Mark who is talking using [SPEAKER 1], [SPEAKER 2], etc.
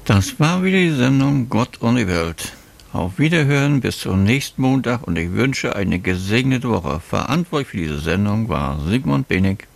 [SPEAKER 1] Das war wieder die Sendung Gott und die Welt. Auf Wiederhören bis zum nächsten Montag und ich wünsche eine gesegnete Woche. Verantwortlich für diese Sendung war Sigmund Benig.